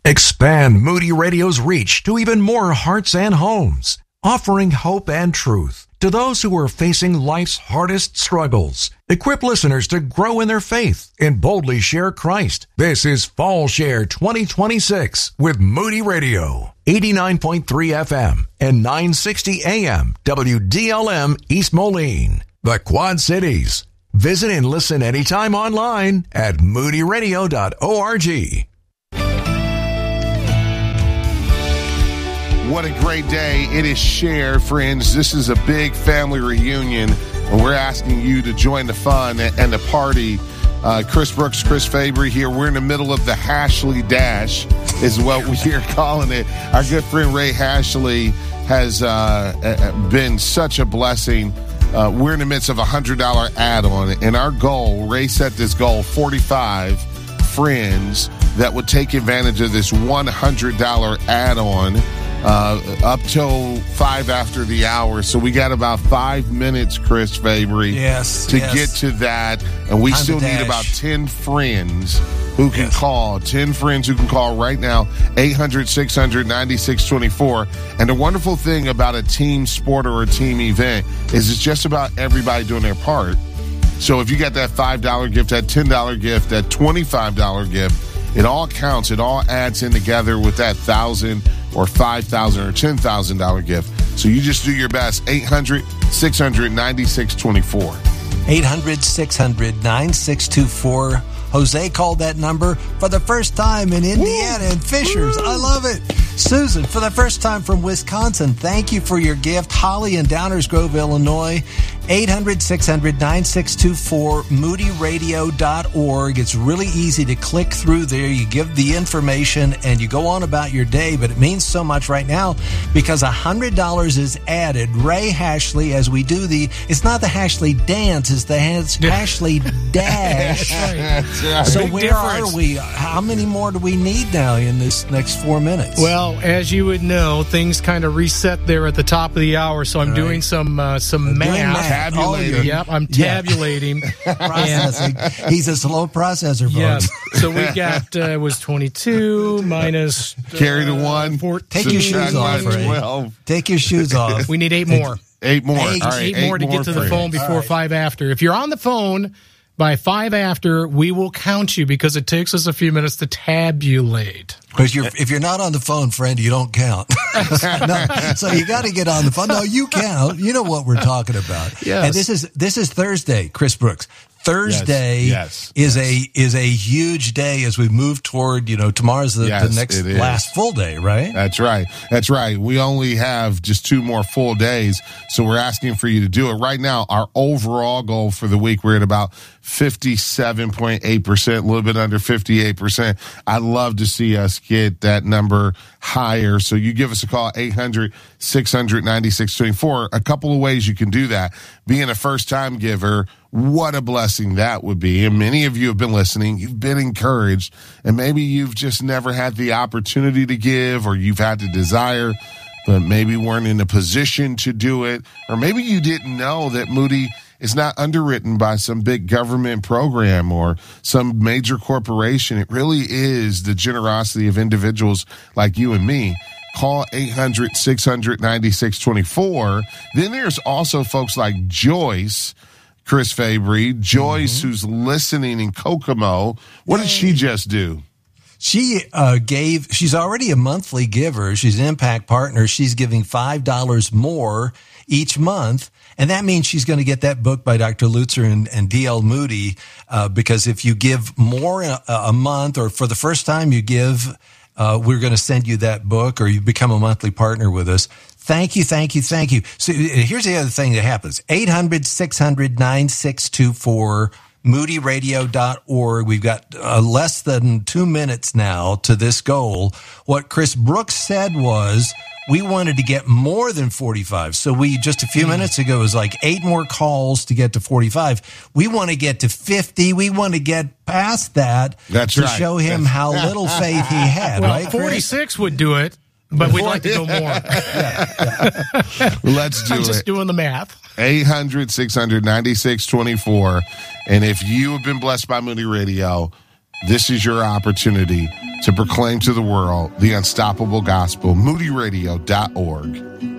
Expand Moody Radio's reach to even more hearts and homes, offering hope and truth to those who are facing life's hardest struggles. Equip listeners to grow in their faith and boldly share Christ. This is Fall Share 2026 with Moody Radio, 89.3 FM and 960 AM WDLM East Moline, the Quad Cities. Visit and listen anytime online at moodyradio.org. What a great day. It is Share, friends. This is a big family reunion, and we're asking you to join the fun and the party. Chris Brooks, Chris Fabry here. We're in the middle of the Hashley Dash is what we're calling it. Our good friend Ray Hashley has been such a blessing. We're in the midst of a $100 add-on, and our goal, Ray set this goal, 45 friends that would take advantage of this $100 add-on up till 5 after the hour. So we got about 5 minutes, Chris Fabry, to get to that. And we still need about 10 friends who can call. 10 friends who can call right now, 800-600-9624. And the wonderful thing about a team sport or a team event is it's just about everybody doing their part. So if you got that $5 gift, that $10 gift, that $25 gift, it all counts. It all adds in together with that $1,000 or $5,000 or $10,000 gift. So you just do your best. 800-600-9624. 800-600-9624. Jose called that number for the first time in Indiana and Fishers. I love it. Susan, for the first time from Wisconsin, thank you for your gift. Holly in Downers Grove, Illinois. 800-600-9624, moodyradio.org. It's really easy to click through there. You give the information and you go on about your day, but it means so much right now because $100 is added. Ray Hashley, as we do it's not the Hashley dance, it's the Hashley Dash. That's right. So where are we? How many more do we need now in this next 4 minutes? Well, as you would know, things kind of reset there at the top of the hour, so I'm doing some math. Tabulating. Yep, I'm tabulating. Processing. He's a slow processor, folks. Yes. So we got, was 22 minus... Carry the 1. 14. Take your shoes off, Ray. 12. Take your shoes off. We need 8 more. 8 more. Eight. All right, 8 more to get to the phone before 5 after. If you're on the phone by 5 after, we will count you because it takes us a few minutes to tabulate. Because if you're not on the phone, friend, you don't count. No, so you got to get on the phone. No, you count. You know what we're talking about. Yes. And this is Thursday, Chris Brooks. Thursday is a huge day as we move toward, tomorrow's the next last full day, right? That's right. That's right. We only have just 2 more full days, so we're asking for you to do it. Right now, our overall goal for the week, we're at about 57.8%, a little bit under 58%. I'd love to see us get that number higher. So you give us a call, 800-600-9624. A couple of ways you can do that. Being a first-time giver, what a blessing that would be. And many of you have been listening. You've been encouraged. And maybe you've just never had the opportunity to give, or you've had the desire, but maybe weren't in a position to do it. Or maybe you didn't know that Moody is not underwritten by some big government program or some major corporation. It really is the generosity of individuals like you and me. Call 800-600-9624. Then there's also folks like Joyce, Chris Fabry. Joyce, who's listening in Kokomo. What did she just do? She she's already a monthly giver. She's an impact partner. She's giving $5 more each month. And that means she's going to get that book by Dr. Lutzer and D.L. Moody, because if you give more a month, or for the first time you give, we're going to send you that book, or you become a monthly partner with us. Thank you, thank you, thank you. So here's the other thing that happens. 800-600-9624, moodyradio.org. We've got less than 2 minutes now to this goal. What Chris Brooks said was, we wanted to get more than 45. So we, just a few minutes ago, it was like 8 more calls to get to 45. We want to get to 50. We want to get past that. That's to right. show him how little faith he had, Well, right? 46 would do it, but we'd like to go more. Let's do it. I'm just doing the math. 800-600-9624. And if you have been blessed by Moody Radio, this is your opportunity to proclaim to the world the unstoppable gospel. MoodyRadio.org.